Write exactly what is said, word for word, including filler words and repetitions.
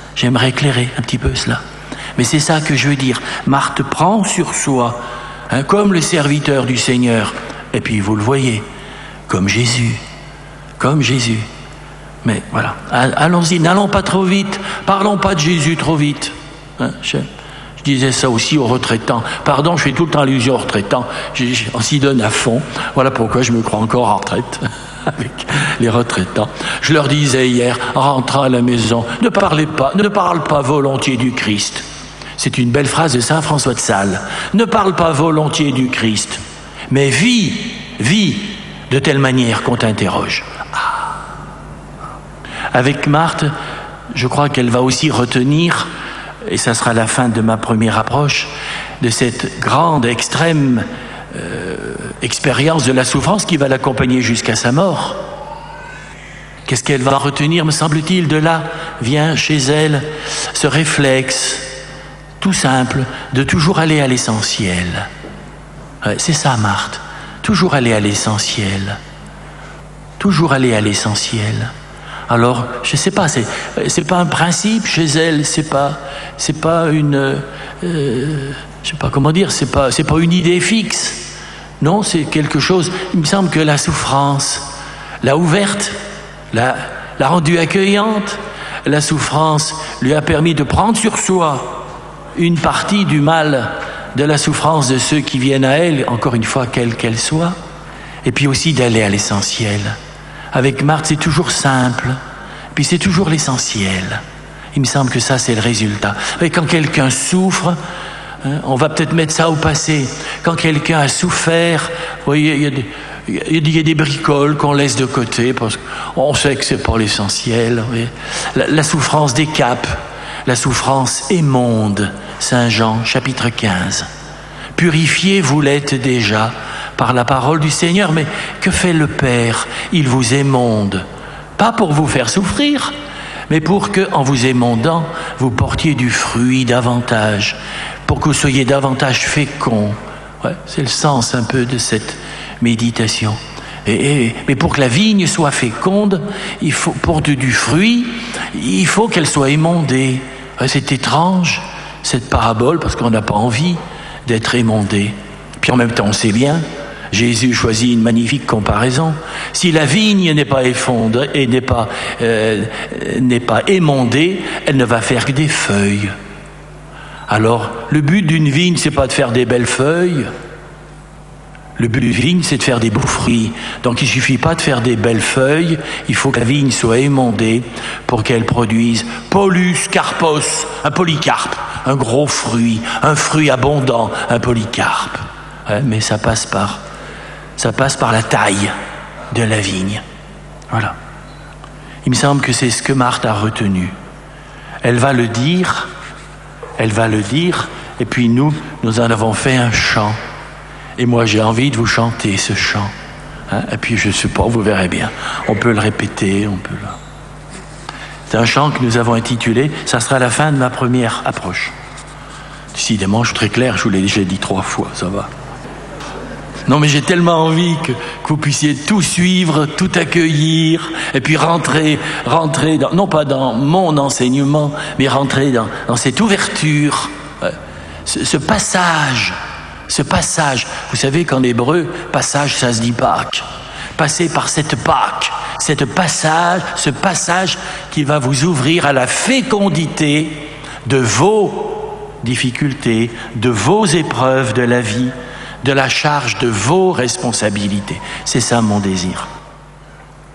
J'aimerais éclairer un petit peu cela. Mais c'est ça que je veux dire. Marthe prend sur soi, hein, comme le serviteur du Seigneur. Et puis vous le voyez, comme Jésus. Comme Jésus. Mais voilà, allons-y, n'allons pas trop vite. Parlons pas de Jésus trop vite. Hein, je, je disais ça aussi aux retraitants. Pardon, je fais tout le temps allusion aux retraitants. On s'y donne à fond. Voilà pourquoi je me crois encore en retraite. Avec les retraitants. Je leur disais hier, en rentrant à la maison, ne parlez pas, ne parle pas volontiers du Christ. C'est une belle phrase de saint François de Sales. Ne parle pas volontiers du Christ, mais vis, vis de telle manière qu'on t'interroge. Ah. Avec Marthe, je crois qu'elle va aussi retenir, et ça sera la fin de ma première approche, de cette grande, extrême Euh, expérience de la souffrance qui va l'accompagner jusqu'à sa mort. Qu'est-ce qu'elle va retenir, me semble-t-il? De là vient chez elle ce réflexe tout simple de toujours aller à l'essentiel. Ouais, c'est ça, Marthe. Toujours aller à l'essentiel. Toujours aller à l'essentiel. Alors, je ne sais pas, c'est c'est pas un principe chez elle, c'est pas c'est pas une euh, je sais pas comment dire, c'est pas c'est pas une idée fixe. Non, c'est quelque chose. Il me semble que la souffrance l'a ouverte, l'a l'a rendue accueillante. La souffrance lui a permis de prendre sur soi une partie du mal de la souffrance de ceux qui viennent à elle, encore une fois, quelle qu'elle soit, et puis aussi d'aller à l'essentiel. Avec Marthe, c'est toujours simple, puis c'est toujours l'essentiel. Il me semble que ça, c'est le résultat. Et quand quelqu'un souffre, hein, on va peut-être mettre ça au passé. Quand quelqu'un a souffert, vous voyez, il y a des, il y a des bricoles qu'on laisse de côté parce qu'on sait que c'est pas l'essentiel. La, la souffrance décape, la souffrance émonde. Saint Jean, chapitre quinze. Purifiés, vous l'êtes déjà par la parole du Seigneur, mais que fait le Père? Il vous émonde, pas pour vous faire souffrir, mais pour que, en vous émondant, vous portiez du fruit davantage, pour que vous soyez davantage féconds. Ouais, c'est le sens un peu de cette méditation. Et, et, mais pour que la vigne soit féconde, il faut porter du fruit, il faut qu'elle soit émondée. Ouais, c'est étrange, cette parabole, parce qu'on n'a pas envie d'être émondé. Puis en même temps, on sait bien, Jésus choisit une magnifique comparaison. Si la vigne n'est pas effondrée et n'est pas, euh, n'est pas émondée, elle ne va faire que des feuilles. Alors, le but d'une vigne, c'est pas de faire des belles feuilles. Le but d'une vigne, c'est de faire des beaux fruits. Donc, il suffit pas de faire des belles feuilles. Il faut que la vigne soit émondée pour qu'elle produise polus, carpos, un polycarpe, un gros fruit, un fruit abondant, un polycarpe. Ouais, mais ça passe par, ça passe par la taille de la vigne. Voilà. Il me semble que c'est ce que Marthe a retenu. Elle va le dire, elle va le dire, et puis nous, nous en avons fait un chant. Et moi, j'ai envie de vous chanter ce chant. Hein? Et puis, je ne sais pas, vous verrez bien. On peut le répéter, on peut le... C'est un chant que nous avons intitulé, ça sera la fin de ma première approche. Décidément, je suis très clair, je vous l'ai déjà dit trois fois, ça va. Non, mais j'ai tellement envie que, que vous puissiez tout suivre, tout accueillir, et puis rentrer, rentrer dans, non pas dans mon enseignement, mais rentrer dans, dans cette ouverture, euh, ce, ce passage, ce passage. Vous savez qu'en hébreu, passage, ça se dit Pâques. Passer par cette Pâques, cette passage, ce passage qui va vous ouvrir à la fécondité de vos difficultés, de vos épreuves de la vie, de la charge de vos responsabilités. C'est ça mon désir.